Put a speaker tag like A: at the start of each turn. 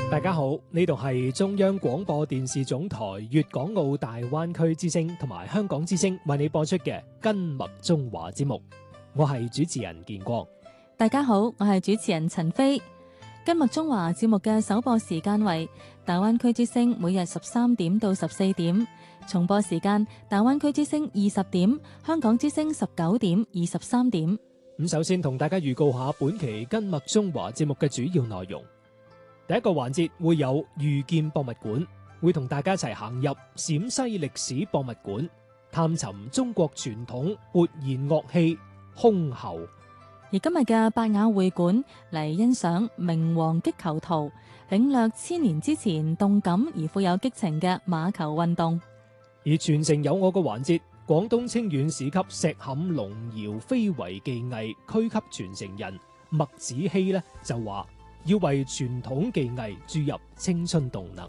A: 大家好，呢度係中央廣播電視總台粵港澳大灣區之聲同埋香港之聲為你播出嘅跟麥中華節目，我係主持人建國。
B: 大家好，我係主持人陳飛。跟麥中華節目嘅首播時間為大灣區之聲每日13點到14點，重播時間大灣區之聲20點，香港之聲19點、23點。
A: 咁首先同大家預告下本期跟麥中華節目嘅主要內容。第一個環節會有遇見博物館，會同大家一齊行入陝西歷史博物館，探尋中國傳統撥弦樂器箜篌。
B: 而今日嘅伯雅會館嚟欣賞明王擊球圖，領略千年之前動感而富有激情嘅馬球運動。
A: 而傳承有我嘅環節，廣東清遠市級石坎龍窯非遺技藝區級傳承人麥子希呢就話要為傳統技藝注入青春動能。